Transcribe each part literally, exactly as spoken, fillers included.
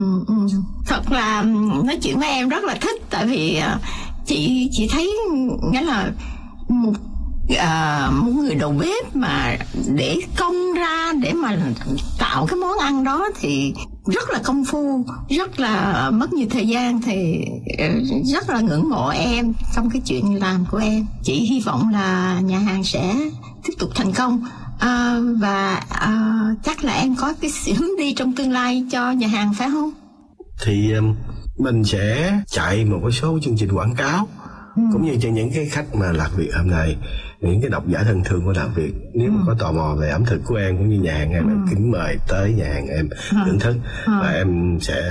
Ừ, ừ. Thật là nói chuyện với em rất là thích, tại vì chị chị thấy nghĩa là một à, một người đầu bếp mà để công ra để mà tạo cái món ăn đó thì rất là công phu, rất là mất nhiều thời gian, thì rất là ngưỡng mộ em trong cái chuyện làm của em. Chị hy vọng là nhà hàng sẽ tiếp tục thành công. À, và à, chắc là em có cái hướng đi trong tương lai cho nhà hàng phải không? Thì um, mình sẽ chạy một cái số chương trình quảng cáo, ừ. cũng như cho những cái khách mà làm việc hôm nay, những cái độc giả thân thương của làm việc, nếu ừ. mà có tò mò về ẩm thực của em cũng như nhà hàng em, ừ. em kính mời tới nhà hàng em thưởng thức, ừ. và em sẽ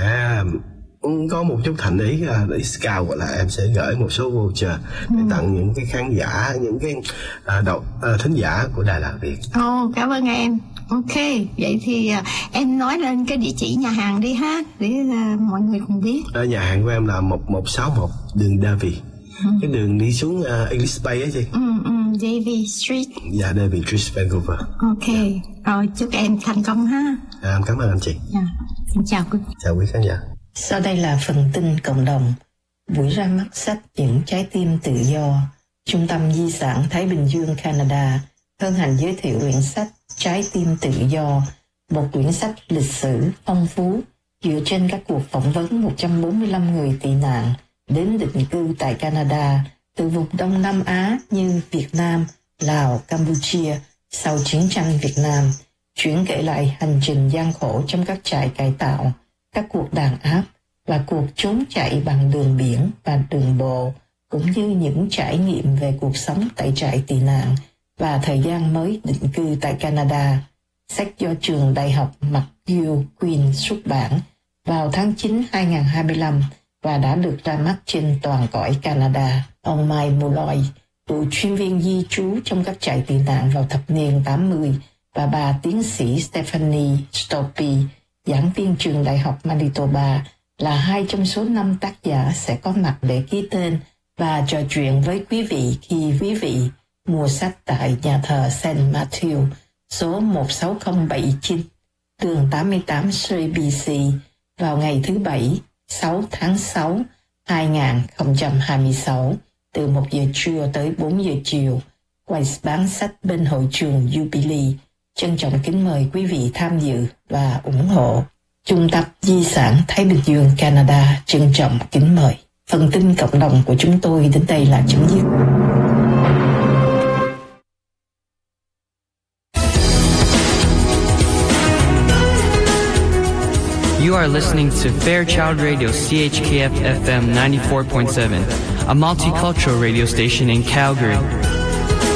có một chút thành ý để scout, gọi là em sẽ gửi một số voucher để ừ. tặng những cái khán giả, những cái uh, độc, uh, thính giả của Đài Lạt Việt. Ồ, oh, cảm ơn em. Ok, vậy thì uh, em nói lên cái địa chỉ nhà hàng đi ha, để uh, mọi người cùng biết. Uh, nhà hàng của em là một một sáu một đường Davy, ừ. cái đường đi xuống uh, English Bay á chị. Ừ, ừ, Davy Street. Dạ, Davy Street, Vancouver. Ok, rồi chúc em thành công ha. À, cảm ơn anh chị. Yeah. Xin chào quý. Chào quý khán giả. Sau đây là phần tin cộng đồng. Buổi ra mắt sách Những trái tim tự do, Trung tâm Di sản Thái Bình Dương Canada hân hạnh giới thiệu quyển sách Trái tim tự do, một quyển sách lịch sử phong phú dựa trên các cuộc phỏng vấn một trăm bốn mươi lăm người tị nạn đến định cư tại Canada từ vùng Đông Nam Á như Việt Nam, Lào, Campuchia sau chiến tranh Việt Nam, chuyển kể lại hành trình gian khổ trong các trại cải tạo, các cuộc đàn áp và cuộc trốn chạy bằng đường biển và đường bộ, cũng như những trải nghiệm về cuộc sống tại trại tị nạn và thời gian mới định cư tại Canada. Sách do trường Đại học McGill Queen xuất bản vào tháng chín hai nghìn không trăm hai mươi lăm và đã được ra mắt trên toàn cõi Canada. Ông Mike Molloy, cựu chuyên viên di trú trong các trại tị nạn vào thập niên tám mươi, và bà tiến sĩ Stephanie Stoppy, giảng viên trường Đại học Manitoba, là hai trong số năm tác giả sẽ có mặt để ký tên và trò chuyện với quý vị khi quý vị mua sách tại nhà thờ Saint Matthew, số một sáu không bảy chín, đường tám mươi tám Surrey, bê xê, vào ngày thứ Bảy, sáu tháng sáu, hai nghìn không trăm hai mươi sáu, từ một giờ trưa tới bốn giờ chiều. Quầy bán sách bên hội trường Jubilee. Trân trọng kính mời quý vị tham dự và ủng hộ. Trung tâm Di sản Thái Bình Dương Canada trân trọng kính mời. Phần tin cộng đồng của chúng tôi đến đây là chấm dứt. You are listening to Fairchild Radio C H K F F M ninety-four point seven, a multicultural radio station in Calgary.